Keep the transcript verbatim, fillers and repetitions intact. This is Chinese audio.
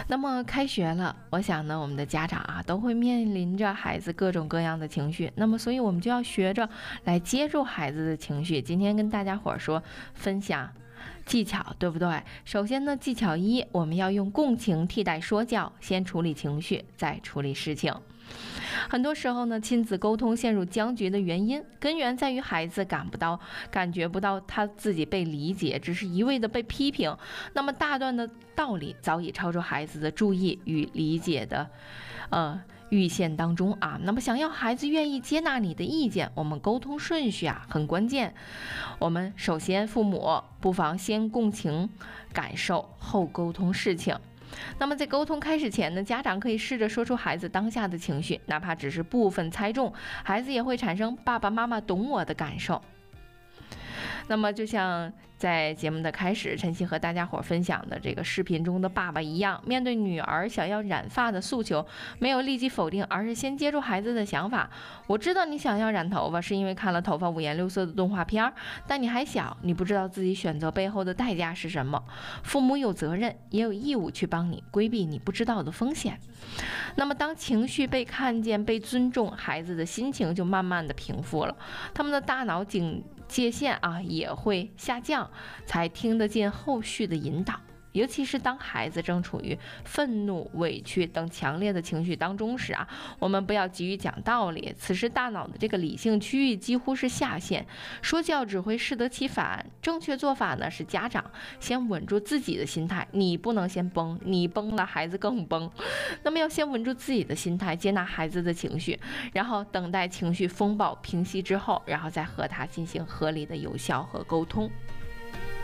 那么开学了，我想呢，我们的家长啊都会面临着孩子各种各样的情绪，那么所以我们就要学着来接住孩子的情绪。今天跟大家伙儿说分享技巧，对不对？首先呢，技巧一，我们要用共情替代说教，先处理情绪，再处理事情。很多时候呢，亲子沟通陷入僵局的原因，根源在于孩子感不到、感觉不到他自己被理解，只是一味的被批评。那么大段的道理早已超出孩子的注意与理解的，呃。预线当中啊，那么想要孩子愿意接纳你的意见，我们沟通顺序啊很关键。我们首先父母不妨先共情感受，后沟通事情。那么在沟通开始前呢，家长可以试着说出孩子当下的情绪，哪怕只是部分猜中，孩子也会产生爸爸妈妈懂我的感受。那么就像在节目的开始，晨曦和大家伙分享的这个视频中的爸爸一样，面对女儿想要染发的诉求，没有立即否定，而是先接住孩子的想法。我知道你想要染头发是因为看了头发五颜六色的动画片，但你还小，你不知道自己选择背后的代价是什么。父母有责任也有义务去帮你规避你不知道的风险。那么当情绪被看见、被尊重，孩子的心情就慢慢的平复了，他们的大脑警界限啊也会下降，才听得进后续的引导。尤其是当孩子正处于愤怒、委屈等强烈的情绪当中时啊，我们不要急于讲道理，此时大脑的这个理性区域几乎是下线，说教只会适得其反。正确做法呢是家长先稳住自己的心态，你不能先崩，你崩了孩子更崩。那么要先稳住自己的心态，接纳孩子的情绪，然后等待情绪风暴平息之后，然后再和他进行合理的有效和沟通。